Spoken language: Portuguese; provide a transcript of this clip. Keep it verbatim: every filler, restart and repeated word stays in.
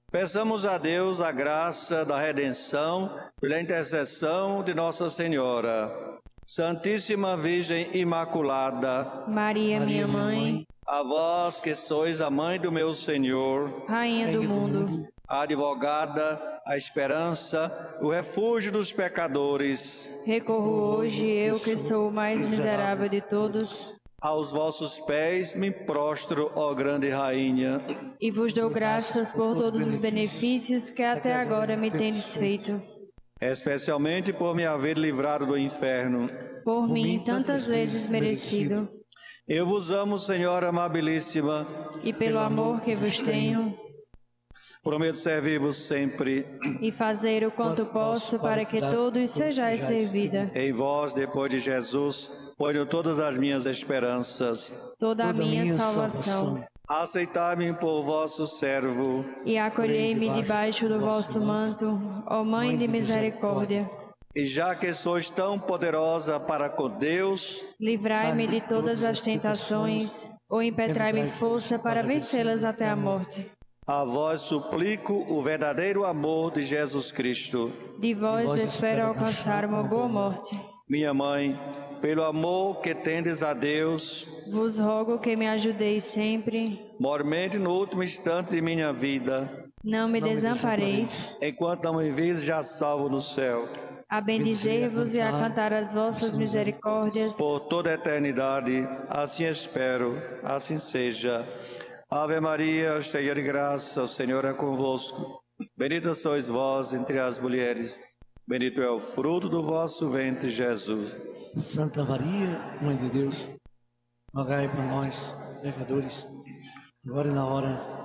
Peçamos a Deus a graça da redenção pela intercessão de Nossa Senhora. Santíssima Virgem Imaculada, Maria, minha mãe, a vós que sois a mãe do meu Senhor, Rainha do mundo, a advogada, a esperança, o refúgio dos pecadores, recorro hoje, eu que sou o mais miserável de todos, aos vossos pés me prostro, ó grande Rainha, e vos dou graças por todos os benefícios que até agora me tendes feito. especialmente por me haver livrado do inferno. Por mim, tantas vezes merecido, Eu vos amo, Senhora amabilíssima, e pelo amor que vos tenho, prometo servir-vos sempre. e fazer o quanto posso para que todos sejais servida. Em vós, depois de Jesus, ponho todas as minhas esperanças. Toda a minha salvação. Aceitai-me por vosso servo. E acolhei-me debaixo do vosso manto, ó Mãe de misericórdia. E já que sois tão poderosa para com Deus, livrai-me de todas as tentações, ou impetrai-me força para vencê-las até a morte. A vós suplico o verdadeiro amor de Jesus Cristo. De vós espero alcançar uma boa morte. Minha mãe, pelo amor que tendes a Deus, vos rogo que me ajudeis sempre, mormente no último instante de minha vida, não me desampareis, enquanto não me vis já salvo no céu, a bendizer-vos e a cantar as vossas misericórdias, por toda a eternidade. Assim espero, assim seja. Ave Maria, cheia de graça, o Senhor é convosco. Bendita sois vós entre as mulheres, bendito é o fruto do vosso ventre, Jesus. Santa Maria, Mãe de Deus, rogai por nós, pecadores, agora e na hora